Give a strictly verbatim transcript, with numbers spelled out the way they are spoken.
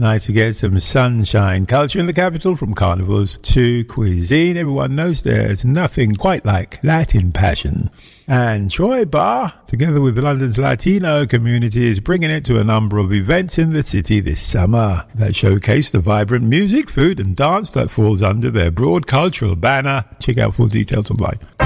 night to get some sunshine culture in the capital, from carnivals to cuisine. Everyone knows there's nothing quite like Latin passion. And Joy Bar, together with London's Latino community, is bringing it to a number of events in the city this summer that showcase the vibrant music, food and dance that falls under their broad cultural banner. Check out full details online.